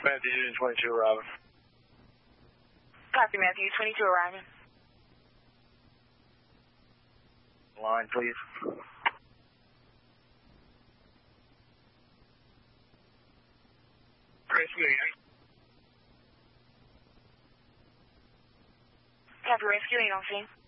Matthew 22 arriving. Copy, Matthew 22 arriving. Line, please. Rescue 8. Copy, rescue 8 on scene.